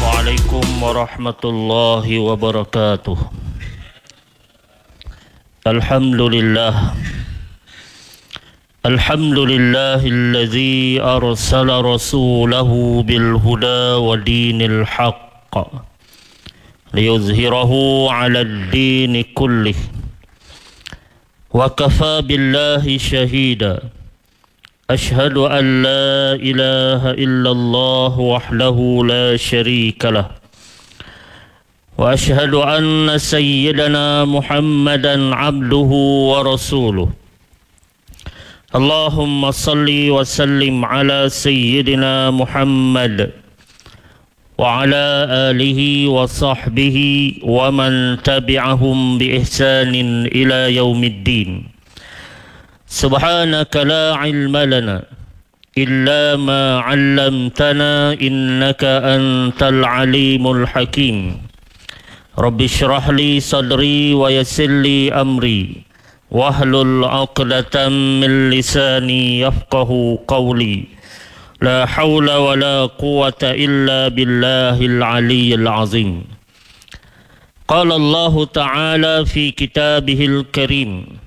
عليكم ورحمة الله وبركاته. الحمد لله الذي أرسل رسوله بالهدى ودين الحق ليظهره على الدين كله وكفى بالله شهيدا. أشهد أن لا إله إلا الله وحده لا شريك له، وأشهد أن سيدنا محمدا عبده ورسوله. اللهم صل وسلم على سيدنا محمد وعلى آله وصحبه ومن تبعهم بإحسان إلى يوم الدين. سبحانك لا علم لنا إلا ما علمتنا إنك أنت العليم الحكيم. رب اشرح لي صدري ويسر لي أمري واحلل عقدة من لساني يفقه قولي. لا حول ولا قوة إلا بالله العلي العظيم. قال الله تعالى في كتابه الكريم: